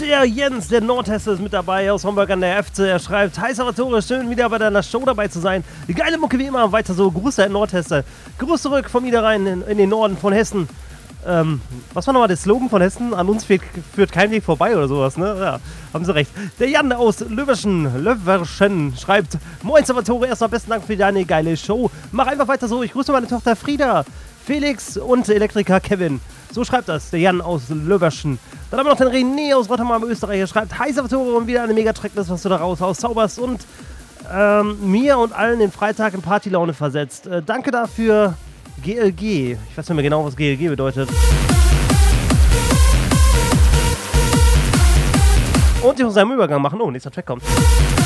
Der Jens, der Nordhesse, ist mit dabei aus Homburg an der FC. Er schreibt: Hi Salvatore, schön wieder bei deiner Show dabei zu sein. Die geile Mucke wie immer, weiter so. Grüße, Herr Nordhesse. Gruß zurück vom Niederrhein in den Norden von Hessen. Was war nochmal der Slogan von Hessen? An uns führt kein Weg vorbei oder sowas, ne? Ja, haben Sie recht. Der Jan aus Löverschen schreibt: Moin Salvatore, erstmal besten Dank für deine geile Show. Mach einfach weiter so. Ich grüße meine Tochter Frieda, Felix und Elektriker Kevin. So schreibt das, der Jan aus Löverschen. Dann haben wir noch den René aus Rotterdam, Österreich. Er schreibt: Hi Salvatore, und wieder eine Mega-Tracklist, was du da rauszauberst und mir und allen den Freitag in Partylaune versetzt. Danke dafür, GLG. Ich weiß nicht mehr genau, was GLG bedeutet. Und ich muss einen Übergang machen. Oh, nächster Track kommt.